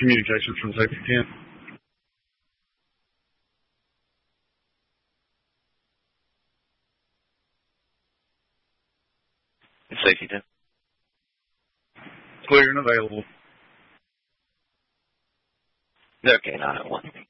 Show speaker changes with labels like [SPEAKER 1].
[SPEAKER 1] communication from Safety 10.
[SPEAKER 2] Safety 10.
[SPEAKER 1] Clear and available.
[SPEAKER 2] Okay, 901.